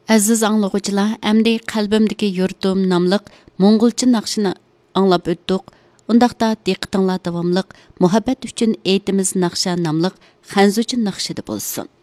Aziz anlıqçılar, əmdi qalbimdagi yurtum namlıq Moңgolcha naqshini anlab o'tdik. Undaqda diqqətinizlər davamlıq muhabbət üçün eytimiz naqsha namlıq xanzucha naqshida bo'lsin.